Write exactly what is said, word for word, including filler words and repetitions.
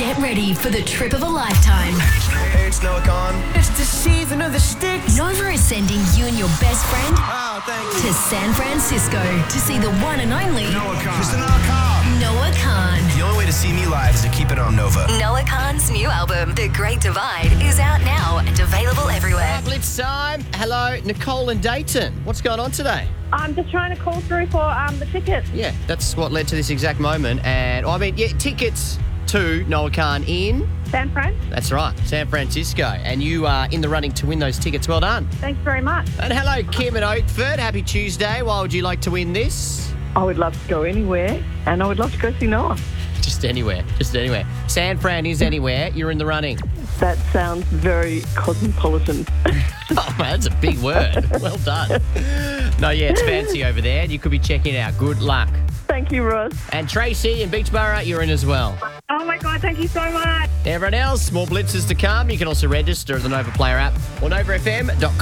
Get ready for the trip of a lifetime. Hey, it's Noah Khan. It's the season of the sticks. Nova is sending you and your best friend Oh, thank you. to San Francisco to see the one and only Noah Khan. Mister Noah Khan. Noah Khan. The only way to see me live is to keep it on Nova. Noah Khan's new album, The Great Divide, is out now and available everywhere. Blitz time. Hello, Nicole and Dayton. What's going on today? I'm just trying to call through for um, the tickets. Yeah, that's what led to this exact moment. And, I mean, yeah, tickets to Noah Khan in... San Fran, That's right, San Francisco. And you are in the running to win those tickets. Well done. thanks very much. And hello, Kim and Oatford. Happy Tuesday. Why would you like to win this? I would love to go anywhere, and I would love to go see Noah. Just anywhere. Just anywhere. San Fran is anywhere. You're in the running. That sounds very cosmopolitan. Oh, man, that's a big word. Well done. No, yeah, it's fancy over there. You could be checking it out. Good luck. Thank you, Ross. And Tracy in Beachborough, you're in as well. Oh my God, thank you so much. Everyone else, more blitzes to come. You can also register at the Nova Player app or nova f m dot com.